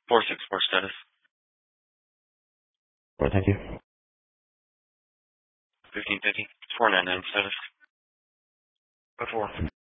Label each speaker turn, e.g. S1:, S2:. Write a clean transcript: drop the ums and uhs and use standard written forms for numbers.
S1: 464 status.
S2: Well, thank you.
S1: 1550. 499 status. Before.